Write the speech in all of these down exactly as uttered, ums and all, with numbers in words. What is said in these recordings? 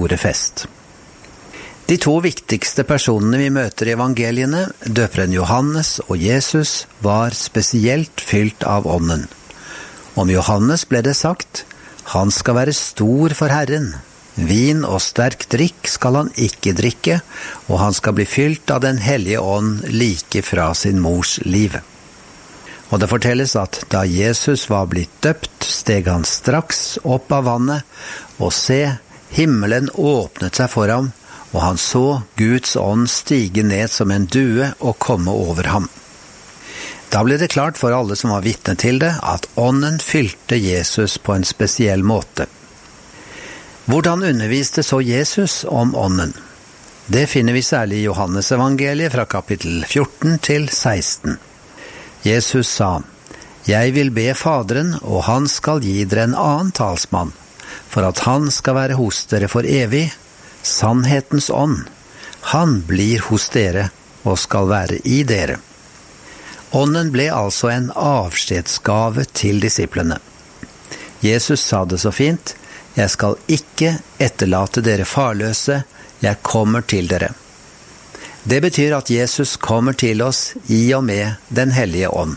store fest. De to viktigste personene vi møter i evangeliene, døperen Johannes og Jesus, var spesielt fylt av ånden. Om Johannes ble det sagt, han skal være stor for Herren. Vin og sterk drikk skal han ikke drikke, og han skal bli fylt av den hellige ånd like fra sin mors liv. Og det fortelles at da Jesus var blitt døpt, steg han straks opp av vannet, og se, himmelen åpnet seg for ham, og han så Guds ånd stige ned som en due og komme over ham. Da ble det klart for alle som var vitne til det, at ånden fylte Jesus på en spesiell måte. Hvordan underviste så Jesus om ånden? Det finner vi særlig i Johannes evangeliet fra kapittel fjorten til seksten. Jesus sa, «Jeg vil be Faderen, og han skal gi dere en annen talsmann, for at han skal være hos dere for evig, sannhetens ånd. Han blir hos dere og skal være i dere.» Ånden ble altså en avskjedsgave til disiplene. Jesus sa det så fint, «Jeg skal ikke etterlate dere farløse, jeg kommer til dere.» Det betyr at Jesus kommer til oss i og med den hellige ånd.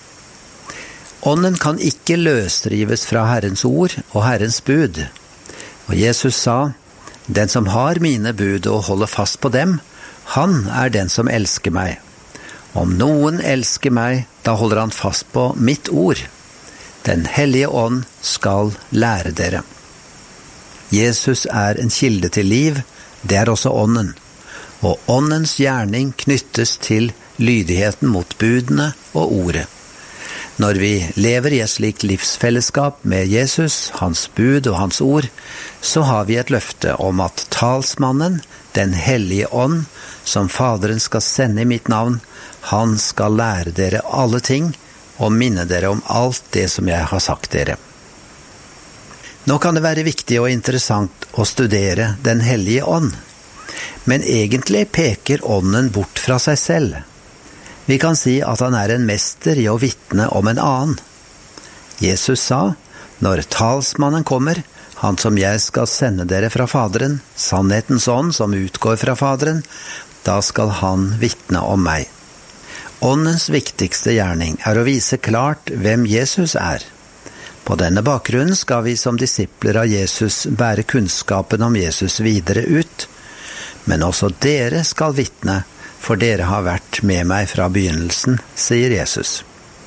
Ånden kan ikke løsrives fra Herrens ord og Herrens bud. Og Jesus sa, «Den som har mine bud og holder fast på dem, han er den som elsker meg. Om noen elsker meg, da holder han fast på mitt ord. Den hellige ånd skal lære dere.» Jesus er en kilde til liv, det er også ånden. Og åndens gjerning knyttes til lydigheten mot budene og ordet. Når vi lever i et slikt livsfellesskap med Jesus, hans bud og hans ord, så har vi et løfte om at talsmannen, den hellige ånd, som Faderen skal sende i mitt navn, han skal lære dere alle ting og minne dere om alt det som jeg har sagt dere. Nå kan det være viktig og interessant å studere den hellige ånd. Men egentlig peker ånden bort fra seg selv. Vi kan si at han er en mester i å vitne om en annen. Jesus sa, «Når talsmannen kommer, han som jeg skal sende dere fra Faderen, sannhetens ånd som utgår fra Faderen, da skal han vitne om meg.» Åndens viktigste gjerning er å vise klart hvem Jesus er. På denne bakgrunnen skal vi som disipler av Jesus bære kunnskapen om Jesus videre ut, men også dere skal vitne, for dere har vært med meg fra begynnelsen, sier Jesus.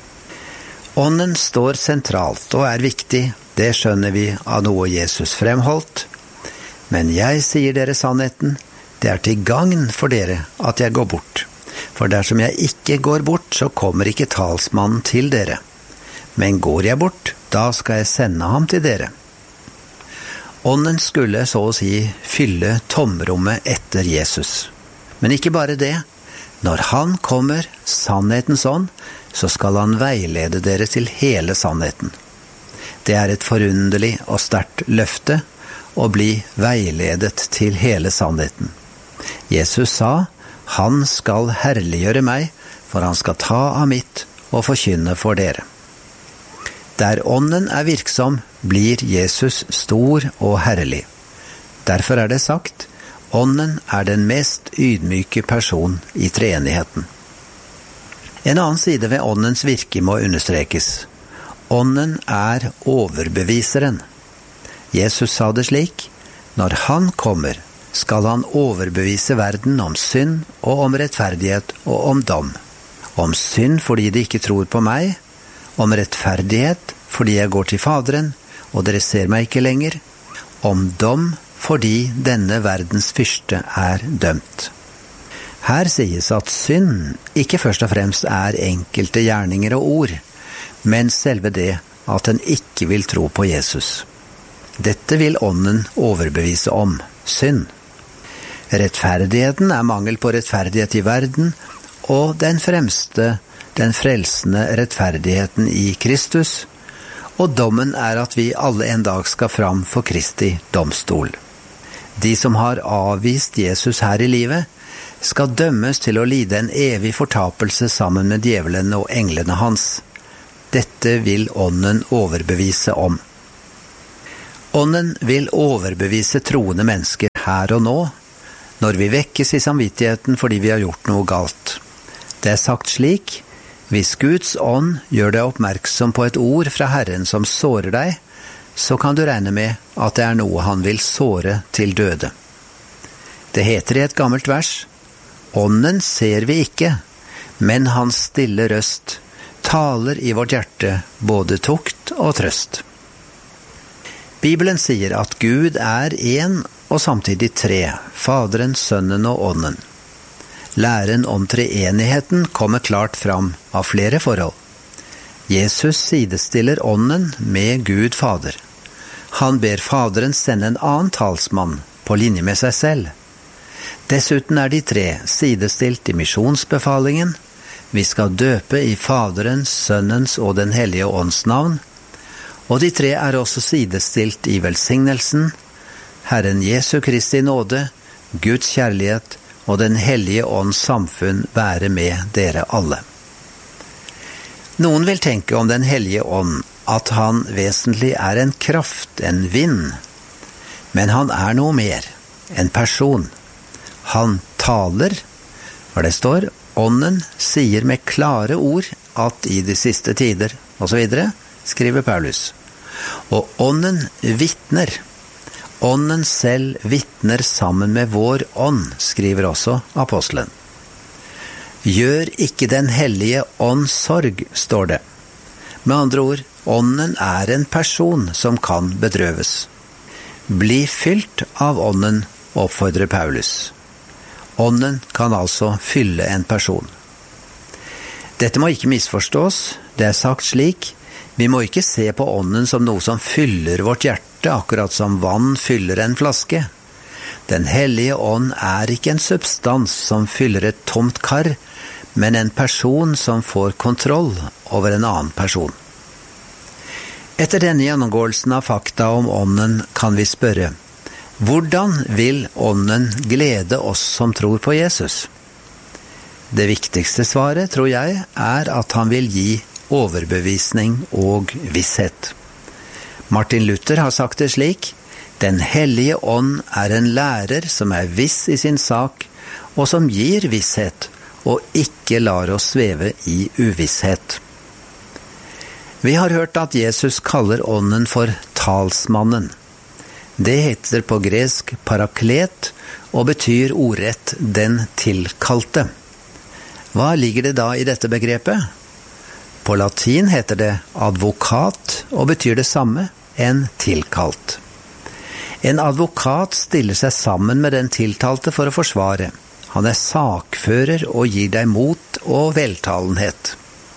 Ånden står sentralt og er viktig, det skjønner vi av noe Jesus fremholdt. Men jeg sier dere sannheten, det er til gagn for dere at jeg går bort. For dersom jeg ikke går bort, så kommer ikke talsmannen til dere. Men går jeg bort, da skal jeg sende ham til dere. Ånden skulle så å si fylle tomrommet etter Jesus. Men ikke bare det. Når han kommer, sannhetens ånd, så skal han veilede dere til hele sannheten. Det er et forunderlig og sterkt løfte å bli veiledet til hele sannheten. Jesus sa, han skal herliggjøre meg, for han skal ta av mitt og forkynne for dere. Der ånden er virksom, blir Jesus stor og herlig. Derfor er det sagt, ånden er den mest ydmyke person i treenigheten. En annen side ved åndens virke må understrekes. Ånden er overbeviseren. Jesus sa det slik, når han kommer, skal han overbevise verden om synd og om rettferdighet og om dom. Om synd fordi de ikke tror på meg, om rettferdighet fordi jeg går til Faderen, og dere ser meg ikke lenger, om dom fordi denne verdens fyrste er dømt. Her sies at synd ikke først og fremst er enkelte gjerninger og ord, men selve det at en ikke vil tro på Jesus. Dette vil ånden overbevise om, synd. Rettferdigheten er mangel på rettferdighet i verden, og den fremste, den frelsende rettferdigheten i Kristus, og dommen er at vi alle en dag skal fram for Kristi domstol. De som har avvist Jesus her i livet, skal dømmes til å lide en evig fortapelse sammen med djevelen og englene hans. Dette vil ånden overbevise om. Ånden vil overbevise troende mennesker her og nå, når vi vekkes i samvittigheten fordi vi har gjort noe galt. Det er sagt slik: hvis Guds ånd gjør deg oppmerksom på et ord fra Herren som sårer deg, så kan du regne med at det er noe han vil såre til døde. Det heter i et gammelt vers: ånden ser vi ikke, men hans stille røst taler i vårt hjerte både tukt og trøst. Bibelen sier at Gud er en og samtidig tre, Faderen, Sønnen og Ånden. Læren om treenigheten kommer klart fram av flere forhold. Jesus sidestiller Ånden med Gud Fader. Han ber Faderen sende en annen talsmann på linje med seg selv. Dessuten er de tre sidestilt i misjonsbefalingen. Vi skal døpe i Faderens, Sønnens og Den hellige ånds navn. Og de tre er også sidestilt i velsignelsen: Herren Jesu Kristi nåde, Guds kjærlighet og Den hellige ånds samfunn være med dere alle. Noen vil tenke om Den hellige ånd at han vesentlig er en kraft, en vind. Men han er noe mer, en person. Han taler, og det står: Ånden sier med klare ord at i de siste tider, og så videre, skriver Paulus. Og ånden vittner. Ånden selv vittner sammen med vår ånd, skriver også apostelen. Gjør ikke Den hellige ånd sorg, står det. Med andre ord, ånden er en person som kan bedrøves. Bli fylt av ånden, oppfordrer Paulus. Ånden kan altså fylle en person. Dette må ikke misforstås. Det er sagt slik: vi må ikke se på ånden som noe som fyller vårt hjerte, akkurat som vann fyller en flaske. Den hellige ånd er ikke en substans som fyller et tomt kar, men en person som får kontroll over en annen person. Etter denne gjennomgåelsen av fakta om ånden kan vi spørre: hvordan vil ånden glede oss som tror på Jesus? Det viktigste svaret, tror jeg, er at han vil gi overbevisning og visshet. Martin Luther har sagt det slik: Den hellige ånd er en lærer som er viss i sin sak, og som gir visshet, og ikke lar oss sveve i uvisshet. Vi har hørt at Jesus kaller ånden for talsmannen. Det heter på gresk paraklet, og betyr ordrett den tilkalte. Hva ligger det da i dette begrepet? På latin heter det advokat, og betyr det samme, en tilkalt. En advokat stiller seg sammen med den tiltalte for å forsvare. Han er sakfører og gir deg mot og veltalenhet.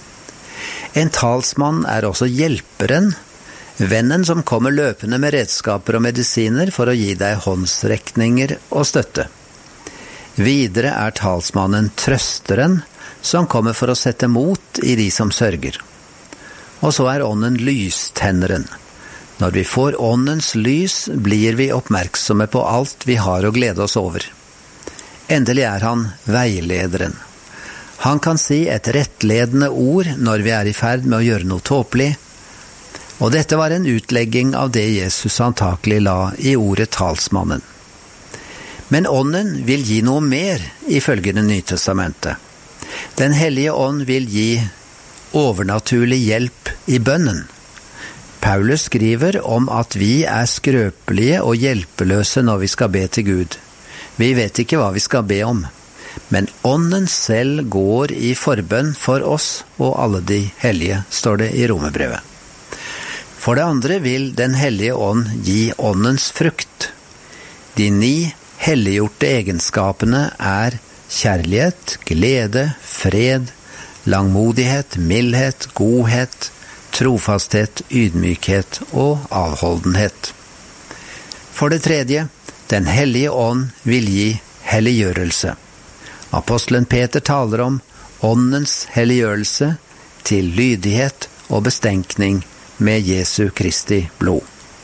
En talsmann er også hjelperen, vennen som kommer løpende med redskaper og medisiner for å gi deg håndsrekninger og støtte. Videre er talsmannen trøsteren, som kommer for å sette mot i de som sørger. Og så er ånden lystenneren. Når vi får åndens lys, blir vi oppmerksomme på alt vi har å glede oss over. Endelig er han veilederen. Han kan si et rettledende ord når vi er i ferd med å gjøre noe tåpelig, og dette var en utlegging av det Jesus antakelig la i ordet talsmannen. Men ånden vil gi noe mer ifølge Det nye testamentet. Den hellige ånd vil gi overnaturlig hjelp i bønnen. Paulus skriver om at vi er skrøpelige og hjelpeløse når vi skal be til Gud. Vi vet ikke hva vi skal be om, men ånden selv går i forbønn for oss og alle de hellige, står det i Romerbrevet. For det andre vil Den hellige ånd gi åndens frukt. De ni helliggjorte egenskapene er kjærlighet, glede, fred, langmodighet, mildhet, godhet, trofasthet, ydmykhet og avholdenhet. For det tredje, Den hellige ånd vil gi helliggjørelse. Apostelen Peter taler om åndens helliggjørelse til lydighet og bestenkning med Jesu Kristi blod.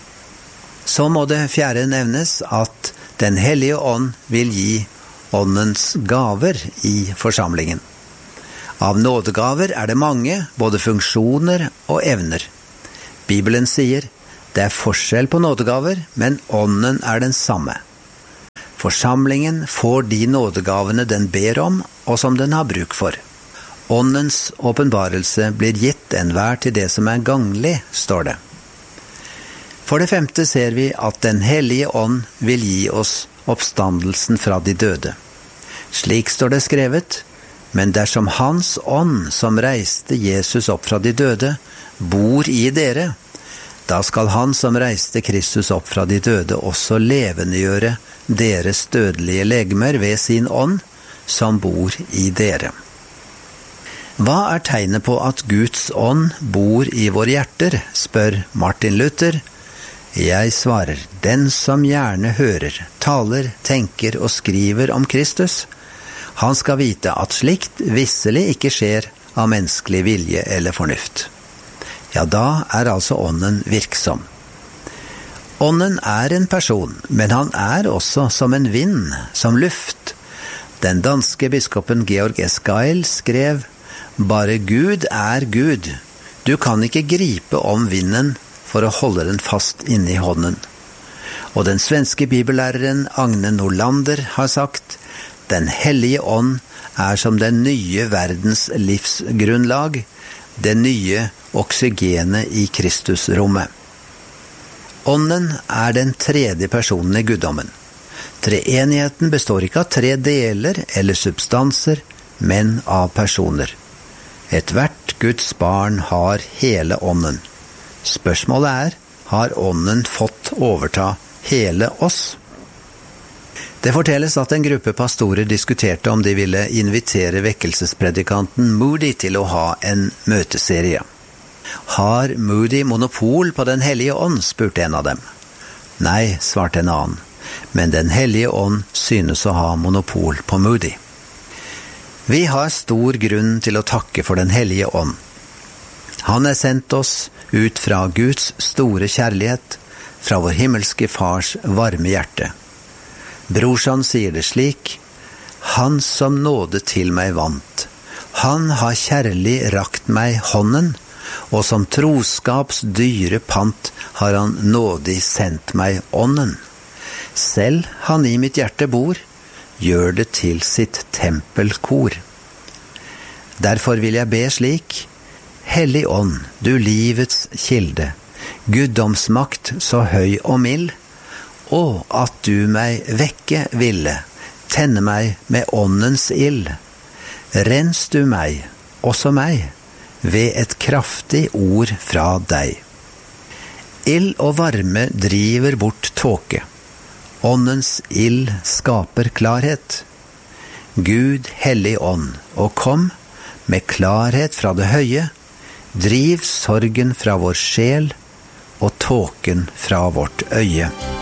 Så må det fjerde nevnes at Den hellige ånd vil gi åndens gaver i forsamlingen. Av nådegaver er det mange, både funksjoner og evner. Bibelen sier, det er forskjell på nådegaver, men ånden er den samme. Forsamlingen får de nådegavene den ber om, og som den har bruk for. Åndens åpenbarelse blir gitt enhver til det som er ganglig, står det. For det femte ser vi at Den hellige ånd vil gi oss oppstandelsen fra de døde. Slik står det skrevet, men dersom Hans ånd som reiste Jesus opp fra de døde, bor i dere, da skal Han som reiste Kristus opp fra de døde også levendegjøre deres dødelige legemer ved sin ånd, som bor i dere. Hva er tegnet på at Guds ånd bor i våre hjerter, spør Martin Luther. Jeg svarer, den som gjerne hører, taler, tenker og skriver om Kristus, han skal vite at slikt visselig ikke skjer av menneskelig vilje eller fornuft. Ja, da er altså ånden virksom. Ånden er en person, men han er også som en vind, som luft. Den danske biskopen Georg Eskail skrev, bare Gud er Gud. Du kan ikke gripe om vinden for å holde den fast inne i hånden. Og den svenske bibellæreren Agne Nordlander har sagt, Den hellige ånd er som den nye verdens livsgrunnlag, det nye oksygenet i Kristusrommet. Ånden er den tredje personen i guddommen. Treenigheten består ikke av tre deler eller substanser, men av personer. Et hvert Guds barn har hele ånden. Spørsmålet er, har ånden fått overta hele oss? Det fortelles at en gruppe pastorer diskuterte om de ville invitere vekkelsespredikanten Moody til å ha en møteserie. Har Moody monopol på Den hellige ånd, spurte en av dem. Nei, svarte en annen, men Den hellige ånd synes å ha monopol på Moody. Vi har stor grunn til å takke for Den hellige ånd. Han er sendt oss ut fra Guds store kjærlighet, fra vår himmelske fars varme hjerte. Brorsan sier det slik, Han som nåde til meg vant, han har kjærlig rakt meg hånden, og som troskaps dyre pant har han nådig sendt meg ånden. Selv han i mitt hjerte bor, gjør det til sitt tempelkor. Derfor vil jeg be slik, Hellig ånd, du livets kilde, guddomsmakt så høy og mild, og at du meg vekke ville, tenne meg med åndens ild. Rens du meg, også meg, ved et kraftig ord fra deg. Ild og varme driver bort tåke. Åndens ild skaper klarhet. Gud, hellig ånd, og kom med klarhet fra det høye, driv sorgen fra vår sjel og tåken fra vårt øye.